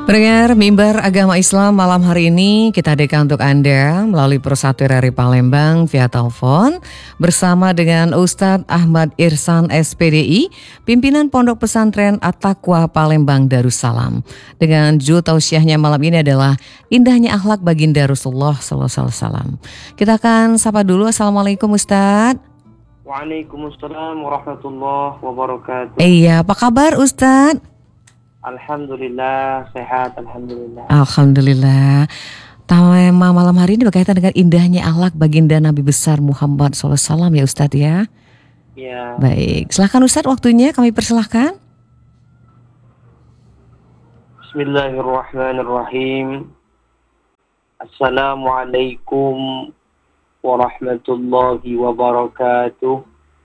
Pendengar Mimbar Agama Islam malam hari ini kita hadirkan untuk Anda melalui Persatuan RRI Palembang via telepon bersama dengan Ustadz Ahmad Irsan SPDI, pimpinan Pondok Pesantren At-Taqwa Palembang Darussalam. Dengan judul tausiahnya malam ini adalah Indahnya Akhlak Baginda Rasulullah SAW. Kita akan sapa dulu. Assalamualaikum Ustadz. Waalaikumsalam warahmatullahi wabarakatuh. Iya, apa kabar Ustadz? Alhamdulillah, sehat, alhamdulillah. Alhamdulillah. Tema malam hari ini berkaitan dengan indahnya akhlak baginda Nabi besar Muhammad SAW ya Ustadz ya. Ya. Baik, silakan Ustadz, waktunya kami persilahkan. Bismillahirrahmanirrahim. Assalamualaikum warahmatullahi wabarakatuh.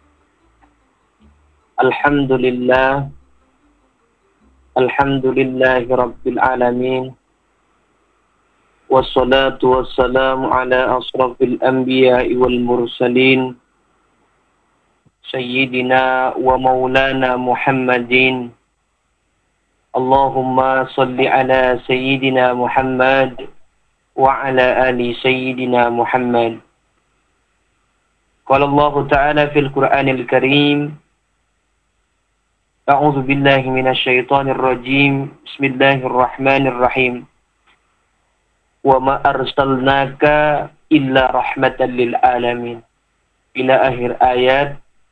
Alhamdulillah. Alhamdulillahi Rabbil Alamin. Wassalatu wassalamu ala asrafil anbiya'i wal mursalin Sayyidina wa maulana Muhammadin. Allahumma salli ala Sayyidina Muhammad wa ala ali Sayyidina Muhammad. Qala Allah Ta'ala fil Qur'anil Karim, A'udzu billahi minasyaitonir rajim. Bismillahirrahmanirrahim. Wa ma arsalnaka illa rahmatan lil alamin. Ila akhir ayat.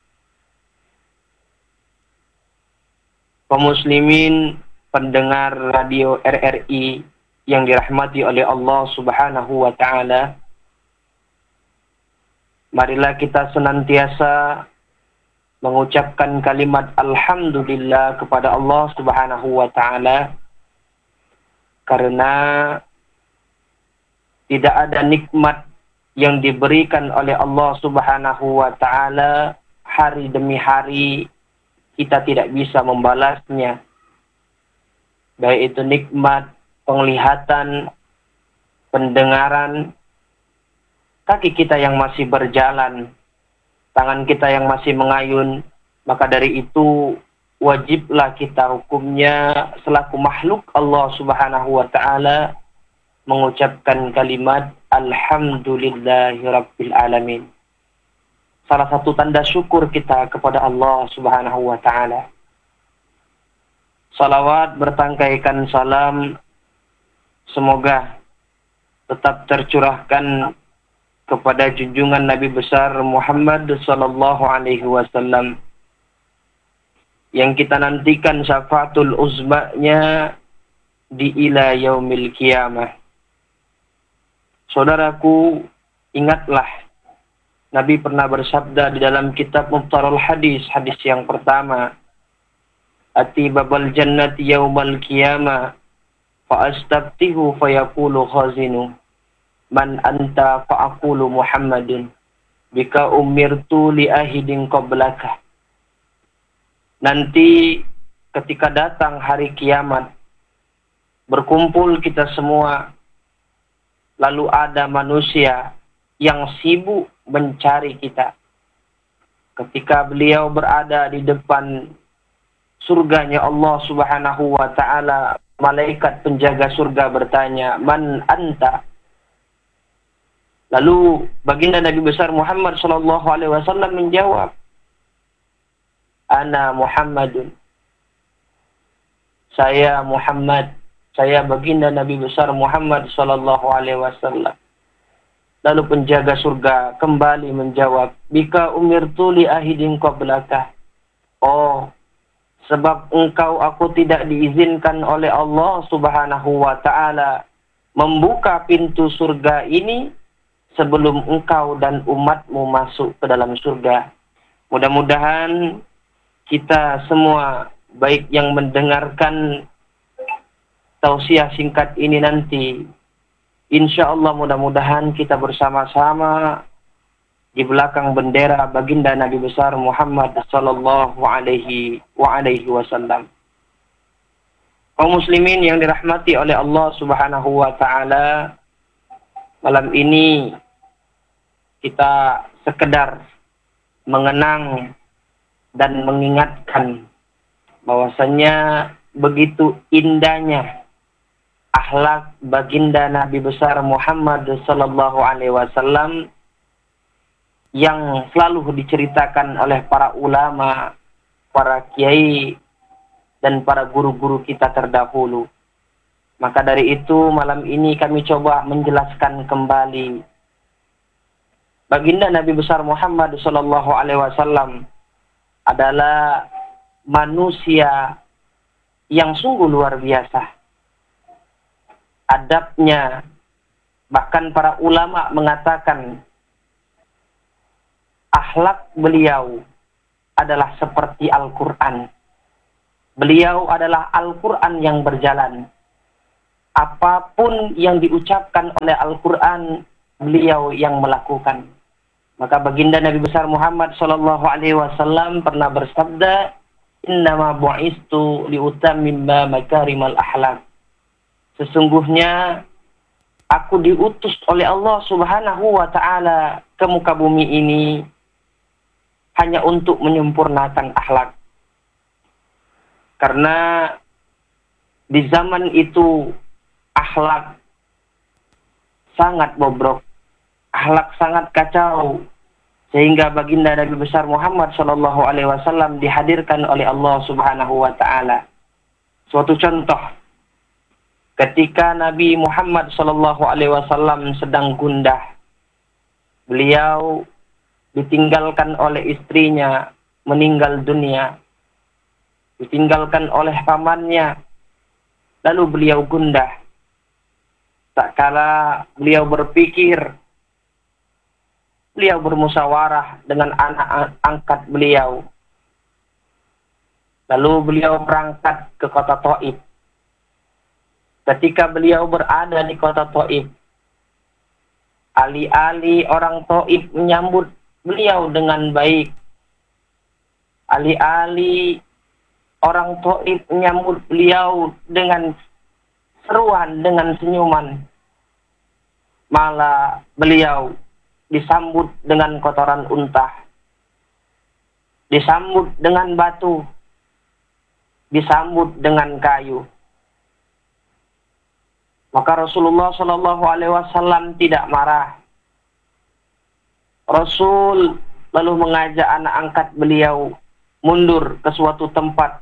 Kaum muslimin pendengar radio RRI yang dirahmati oleh Allah Subhanahu wa taala, marilah kita senantiasa mengucapkan kalimat alhamdulillah kepada Allah Subhanahu wa taala, karena tidak ada nikmat yang diberikan oleh Allah Subhanahu wa taala hari demi hari kita tidak bisa membalasnya. Baik itu nikmat penglihatan, pendengaran, kaki kita yang masih berjalan, tangan kita yang masih mengayun, maka dari itu wajiblah kita hukumnya selaku makhluk Allah Subhanahu wa taala mengucapkan kalimat alhamdulillahi rabbil alamin. Salah satu tanda syukur kita kepada Allah Subhanahu wa taala. Salawat bertangkaikan salam semoga tetap tercurahkan kepada junjungan Nabi besar Muhammad sallallahu alaihi wasallam yang kita nantikan syafaatul uzmanya di ila yaumil qiyamah. Saudaraku, ingatlah Nabi pernah bersabda di dalam kitab Mukhtarul Hadis, hadis yang pertama, Ati babal jannati yaumal qiyamah fa astabtihu fayaqulu khazinu Man anta fa'akulu Muhammadin bika umirtu li ahidin qablaka. Nanti ketika datang hari kiamat, berkumpul kita semua, lalu ada manusia yang sibuk mencari kita. Ketika beliau berada di depan surganya Allah Subhanahu wa ta'ala, malaikat penjaga surga bertanya, Man anta? Lalu baginda Nabi besar Muhammad sallallahu alaihi wasallam menjawab, Ana Muhammadun. Saya Muhammad, saya baginda Nabi besar Muhammad sallallahu alaihi wasallam. Lalu penjaga surga kembali menjawab, Bika umirtu li ahidin qablaka. Oh, sebab engkau aku tidak diizinkan oleh Allah Subhanahu wa taala membuka pintu surga ini sebelum engkau dan umatmu masuk ke dalam surga. Mudah-mudahan kita semua, baik yang mendengarkan tausiah singkat ini nanti, insya Allah mudah-mudahan kita bersama-sama di belakang bendera baginda Nabi besar Muhammad sallallahu alaihi wasallam. Kaum muslimin yang dirahmati oleh Allah Subhanahu wa taala, malam ini kita sekedar mengenang dan mengingatkan bahwasanya begitu indahnya akhlak baginda Nabi besar Muhammad sallallahu alaihi wasallam yang selalu diceritakan oleh para ulama, para kiai, dan para guru-guru kita terdahulu. Maka dari itu malam ini kami coba menjelaskan kembali baginda Nabi besar Muhammad sallallahu alaihi wasallam adalah manusia yang sungguh luar biasa. Adabnya, bahkan para ulama mengatakan akhlak beliau adalah seperti Al-Quran. Beliau adalah Al-Quran yang berjalan. Apapun yang diucapkan oleh Al-Quran, beliau yang melakukan. Maka baginda Nabi besar Muhammad sallallahu alaihi wasallam pernah bersabda, "Innama bu'istu liutammima makarimal akhlak." Sesungguhnya aku diutus oleh Allah Subhanahu wa taala ke muka bumi ini hanya untuk menyempurnakan akhlak. Karena di zaman itu akhlak sangat bobrok, akhlak sangat kacau, sehingga baginda Nabi besar Muhammad sallallahu alaihi wasallam dihadirkan oleh Allah Subhanahu wa taala. Suatu contoh, ketika Nabi Muhammad sallallahu alaihi wasallam sedang gundah, beliau ditinggalkan oleh istrinya, meninggal dunia, ditinggalkan oleh pamannya, lalu beliau gundah. Tak kala beliau berpikir, beliau bermusyawarah dengan anak angkat beliau. Lalu beliau berangkat ke kota Taif. Ketika beliau berada di kota Taif, alih-alih orang Taif menyambut beliau dengan baik, alih-alih orang Taif menyambut beliau dengan seruan, dengan senyuman, malah beliau disambut dengan kotoran unta, disambut dengan batu, disambut dengan kayu. Maka Rasulullah Shallallahu Alaihi Wasallam tidak marah. Rasul lalu mengajak anak angkat beliau mundur ke suatu tempat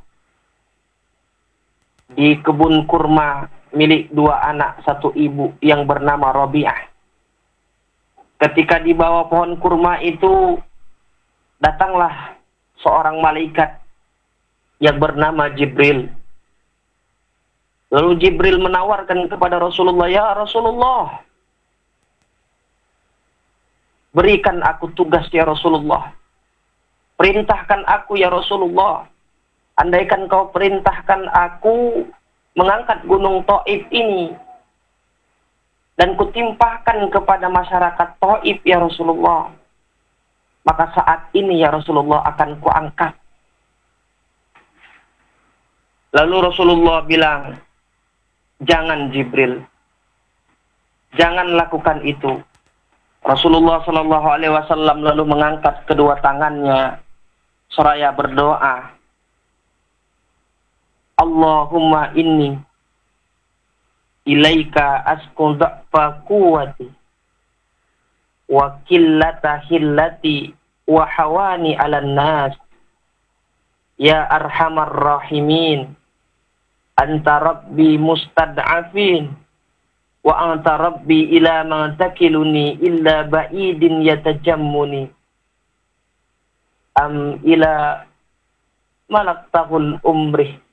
di kebun kurma milik dua anak satu ibu yang bernama Rabi'ah. Ketika di bawah pohon kurma itu, datanglah seorang malaikat yang bernama Jibril. Lalu Jibril menawarkan kepada Rasulullah, "Ya Rasulullah, berikan aku tugas ya Rasulullah. Perintahkan aku ya Rasulullah. Andaikan kau perintahkan aku mengangkat gunung Taif ini dan kutimpahkan kepada masyarakat Taif ya Rasulullah, maka saat ini ya Rasulullah akan kuangkat." Lalu Rasulullah bilang, "Jangan Jibril, jangan lakukan itu." Rasulullah Shallallahu Alaihi Wasallam lalu mengangkat kedua tangannya seraya berdoa, "Allahumma inni ilaika asku dha'fa quwwati wa qillata hillati wa hawani 'alan nas, ya arhamar rahimin. Anta rabbi mustad'afin wa anta rabbi ila ma takiluni illa ba'idin yatajammuni am ila malaktahul umri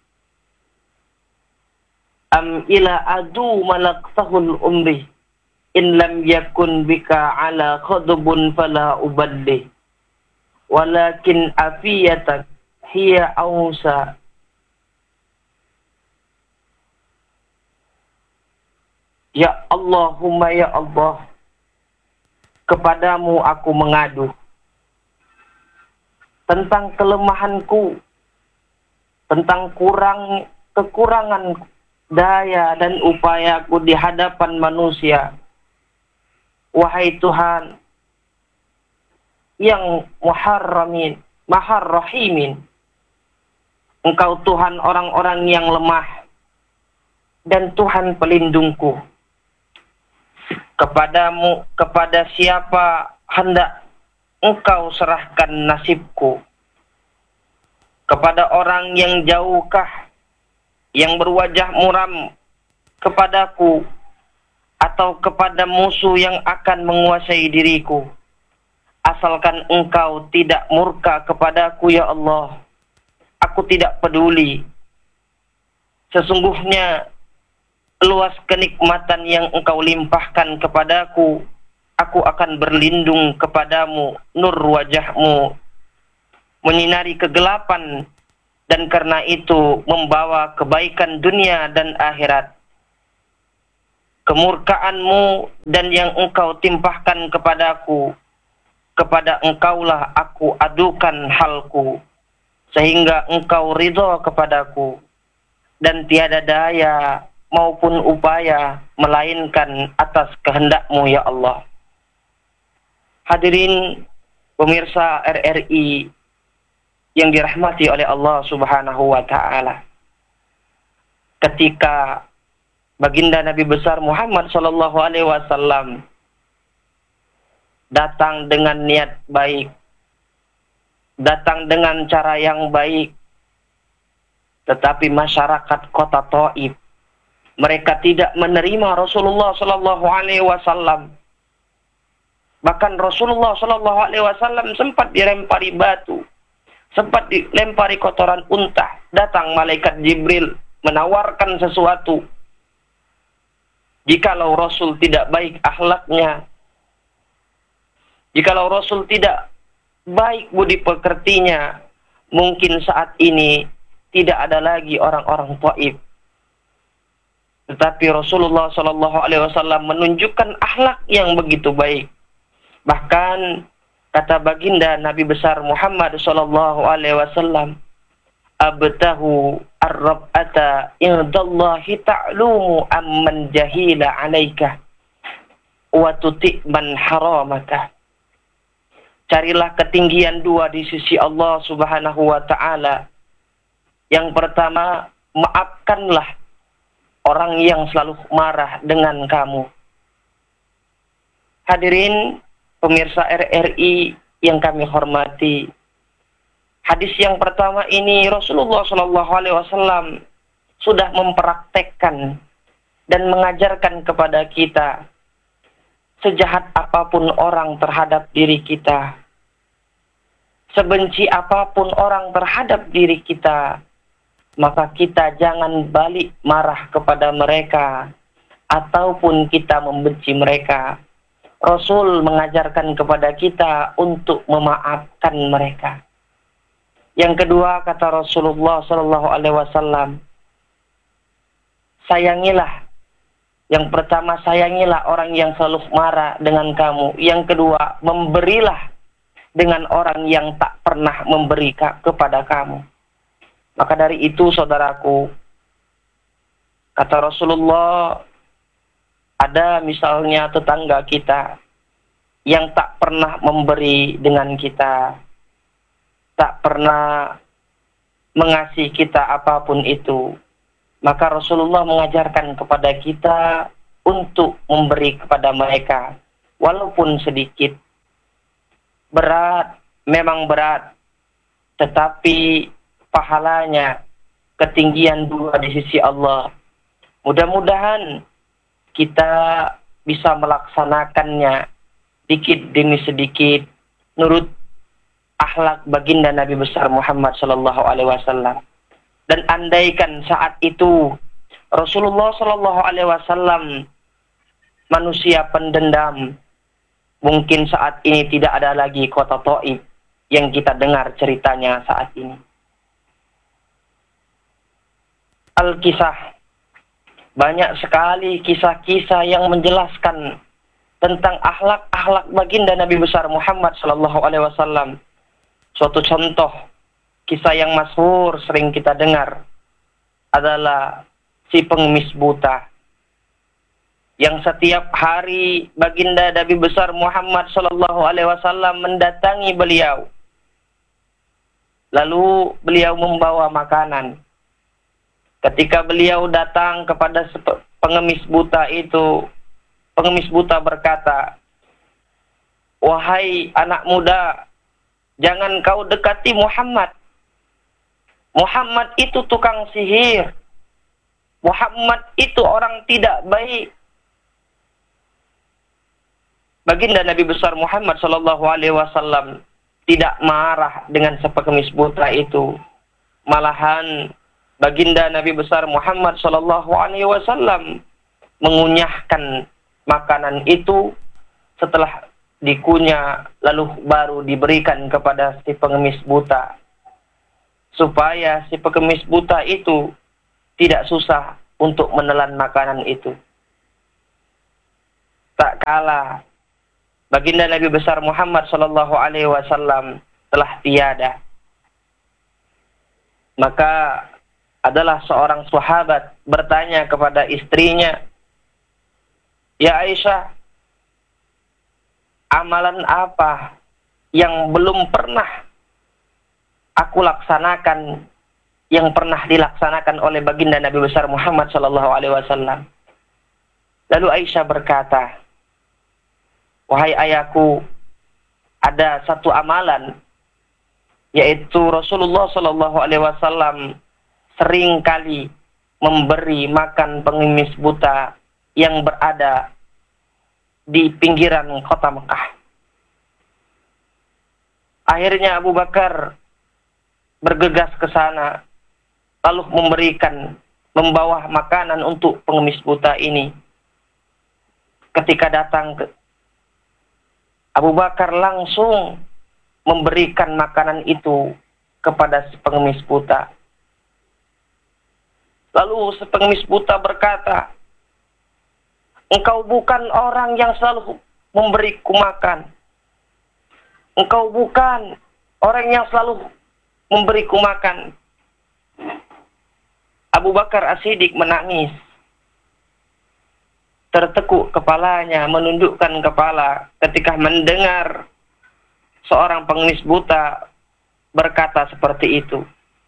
am ila adu malaktahul umri in lam yakun bika ala khadbun fala ubaddi walakin afiyatak hiya awsa." Ya Allahumma ya Allah, kepadamu aku mengadu tentang kelemahanku, tentang kekurangan daya dan upayaku di hadapan manusia. Wahai Tuhan yang Mahar Rahimin, Engkau Tuhan orang-orang yang lemah dan Tuhan pelindungku. Kepadamu, kepada siapa hendak Engkau serahkan nasibku? Kepada orang yang jauhkah, yang berwajah muram kepadaku, atau kepada musuh yang akan menguasai diriku? Asalkan Engkau tidak murka kepadaku, ya Allah, aku tidak peduli. Sesungguhnya luas kenikmatan yang Engkau limpahkan kepadaku, aku akan berlindung kepadamu. Nur wajahmu menyinari kegelapan, dan karena itu membawa kebaikan dunia dan akhirat. Kemurkaanmu dan yang Engkau timpahkan kepadaku, kepada Engkaulah aku adukan halku, sehingga Engkau ridho kepadaku, dan tiada daya maupun upaya melainkan atas kehendak-Mu, ya Allah. Hadirin pemirsa RRI yang dirahmati oleh Allah Subhanahu wa Ta'ala, ketika baginda Nabi besar Muhammad sallallahu alaihi wasallam datang dengan niat baik, datang dengan cara yang baik, tetapi masyarakat kota Taif, mereka tidak menerima Rasulullah sallallahu alaihi wasallam. Bahkan Rasulullah sallallahu alaihi wasallam sempat dilempari batu, sempat dilempari kotoran unta. Datang malaikat Jibril menawarkan sesuatu. Jikalau Rasul tidak baik akhlaknya, jikalau Rasul tidak baik budi pekertinya, mungkin saat ini tidak ada lagi orang-orang Taif. Tetapi Rasulullah sallallahu alaihi wasallam menunjukkan akhlak yang begitu baik. Bahkan kata baginda Nabi besar Muhammad sallallahu alaihi wasallam, abtahu ar-rab'ata indallahi ta'lumu amman jahila 'alaika wa tuti' man haramaka. Carilah ketinggian dua di sisi Allah Subhanahu wa Ta'ala. Yang pertama, maafkanlah orang yang selalu marah dengan kamu. Hadirin pemirsa RRI yang kami hormati, hadis yang pertama ini Rasulullah Shallallahu Alaihi Wasallam sudah mempraktekkan dan mengajarkan kepada kita, sejahat apapun orang terhadap diri kita, sebenci apapun orang terhadap diri kita, maka kita jangan balik marah kepada mereka ataupun kita membenci mereka. Rasul mengajarkan kepada kita untuk memaafkan mereka. Yang kedua, kata Rasulullah Sallallahu Alaihi Wasallam, sayangilah. Yang pertama, sayangilah orang yang selalu marah dengan kamu. Yang kedua, memberilah dengan orang yang tak pernah memberi kepada kamu. Maka dari itu, saudaraku, kata Rasulullah, ada misalnya tetangga kita yang tak pernah memberi dengan kita, tak pernah mengasihi kita apapun itu, maka Rasulullah mengajarkan kepada kita untuk memberi kepada mereka, walaupun sedikit. Berat, memang berat, tetapi pahalanya ketinggian dua di sisi Allah. Mudah-mudahan kita bisa melaksanakannya dikit demi sedikit nurut akhlak baginda Nabi besar Muhammad sallallahu alaihi wasallam. Dan andaikan saat itu Rasulullah sallallahu alaihi wasallam manusia pendendam, mungkin saat ini tidak ada lagi kota Taif yang kita dengar ceritanya saat ini. Al-Kisah, banyak sekali kisah-kisah yang menjelaskan tentang akhlak-akhlak baginda Nabi besar Muhammad sallallahu alaihi wasallam. Suatu contoh kisah yang masyhur sering kita dengar adalah si pengemis buta, yang setiap hari baginda Nabi besar Muhammad sallallahu alaihi wasallam mendatangi beliau. Lalu beliau membawa makanan. Ketika beliau datang kepada pengemis buta itu, pengemis buta berkata, "Wahai anak muda, jangan kau dekati Muhammad. Muhammad itu tukang sihir. Muhammad itu orang tidak baik." Baginda Nabi besar Muhammad sallallahu alaihi wasallam tidak marah dengan pengemis buta itu. Malahan baginda Nabi besar Muhammad sallallahu alaihi wasallam mengunyahkan makanan itu, setelah dikunyah lalu baru diberikan kepada si pengemis buta, supaya si pengemis buta itu tidak susah untuk menelan makanan itu. Tak kalah baginda Nabi besar Muhammad sallallahu alaihi wasallam telah tiada, maka adalah seorang sahabat bertanya kepada istrinya, "Ya Aisyah, amalan apa yang belum pernah aku laksanakan yang pernah dilaksanakan oleh baginda Nabi besar Muhammad sallallahu alaihi wasallam?" Lalu Aisyah berkata, "Wahai ayahku, ada satu amalan, yaitu Rasulullah sallallahu alaihi wasallam sering kali memberi makan pengemis buta yang berada di pinggiran kota Mekah." Akhirnya Abu Bakar bergegas ke sana, lalu membawa makanan untuk pengemis buta ini. Ketika datang Abu Bakar langsung memberikan makanan itu kepada si pengemis buta. Lalu si pengemis buta berkata, "Engkau bukan orang yang selalu memberiku makan. Engkau bukan orang yang selalu memberiku makan." Abu Bakar As-Siddiq menangis. Tertekuk kepalanya, menundukkan kepala ketika mendengar seorang pengemis buta berkata seperti itu.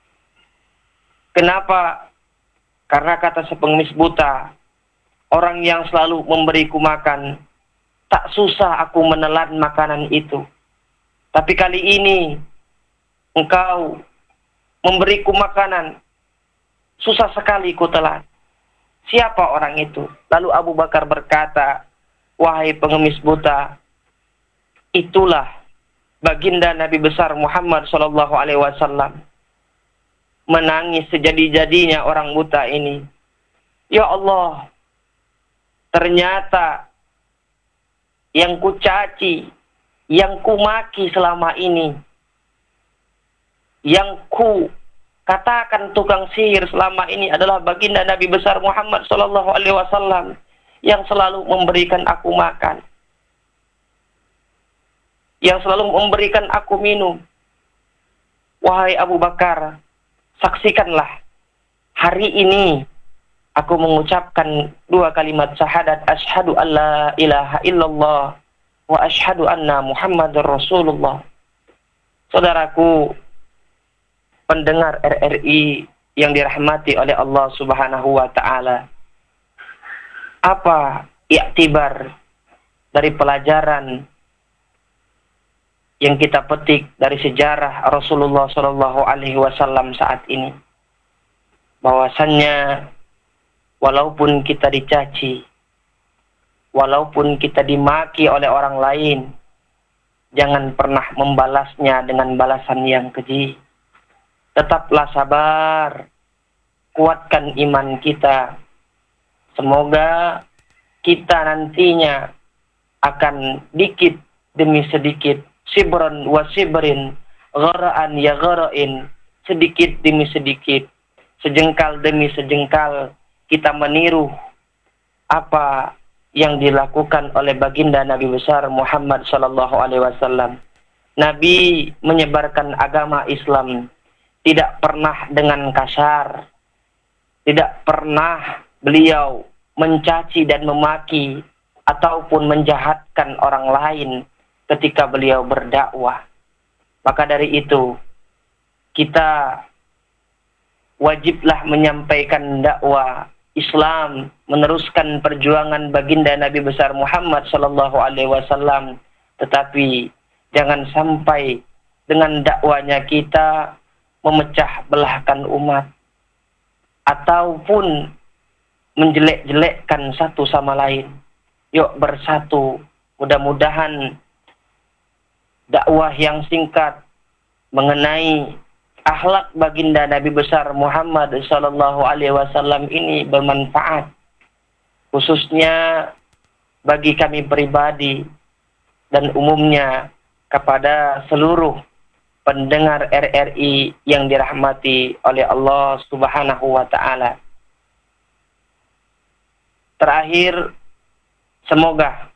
Kenapa? Karena kata si pengemis buta, "Orang yang selalu memberiku makan, tak susah aku menelan makanan itu. Tapi kali ini engkau memberiku makanan, susah sekali ku telan. Siapa orang itu?" Lalu Abu Bakar berkata, "Wahai pengemis buta, itulah baginda Nabi besar Muhammad sallallahu alaihi wasallam." Menangis sejadi-jadinya orang buta ini. "Ya Allah, ternyata yang ku caci, yang ku maki selama ini, yang ku katakan tukang sihir selama ini adalah baginda Nabi besar Muhammad sallallahu alaihi wasallam yang selalu memberikan aku makan, yang selalu memberikan aku minum. Wahai Abu Bakar, saksikanlah, hari ini aku mengucapkan dua kalimat syahadat, asyhadu alla ilaha illallah wa asyhadu anna Muhammadar Rasulullah." Saudaraku pendengar RRI yang dirahmati oleh Allah Subhanahu wa taala, apa iktibar dari pelajaran yang kita petik dari sejarah Rasulullah sallallahu alaihi wasallam saat ini? Bahwasannya walaupun kita dicaci, walaupun kita dimaki oleh orang lain, jangan pernah membalasnya dengan balasan yang keji. Tetaplah sabar, kuatkan iman kita. Semoga kita nantinya akan dikit demi sedikit, sibran wa sibrin, ghara'an ya ghara'in, sedikit demi sedikit, sejengkal demi sejengkal, kita meniru apa yang dilakukan oleh baginda Nabi besar Muhammad sallallahu alaihi wasallam. Nabi menyebarkan agama Islam tidak pernah dengan kasar, tidak pernah beliau mencaci dan memaki ataupun menjahatkan orang lain ketika beliau berdakwah. Maka dari itu kita wajiblah menyampaikan dakwah Islam, meneruskan perjuangan baginda Nabi besar Muhammad sallallahu alaihi wasallam. Tetapi jangan sampai dengan dakwanya kita memecah belahkan umat ataupun menjelek-jelekkan satu sama lain. Yuk bersatu. Mudah-mudahan dakwah yang singkat mengenai akhlak baginda Nabi besar Muhammad sallallahu alaihi wasallam ini bermanfaat, khususnya bagi kami pribadi dan umumnya kepada seluruh pendengar RRI yang dirahmati oleh Allah Subhanahu wa taala. Terakhir, semoga